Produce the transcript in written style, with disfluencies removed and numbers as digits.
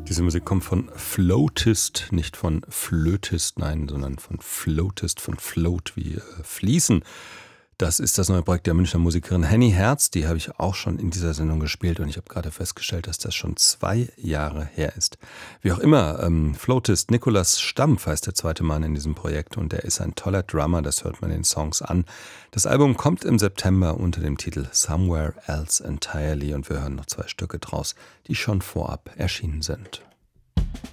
Diese Musik kommt von Floatist, nicht von Flötist, nein, sondern von Floatist, von Float wie Fließen. Das ist das neue Projekt der Münchner Musikerin Henny Herz, die habe ich auch schon in dieser Sendung gespielt und ich habe gerade festgestellt, dass das schon 2 Jahre her ist. Wie auch immer, Floatist Nikolaus Stampf heißt der zweite Mann in diesem Projekt und er ist ein toller Drummer, das hört man den Songs an. Das Album kommt im September unter dem Titel Somewhere Else Entirely und wir hören noch 2 Stücke draus, die schon vorab erschienen sind.